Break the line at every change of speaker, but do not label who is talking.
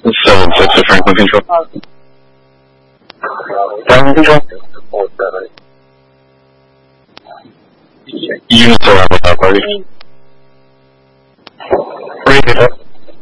7-6 to Franklin Control.
Franklin Control.
Units around the party.
Read it up.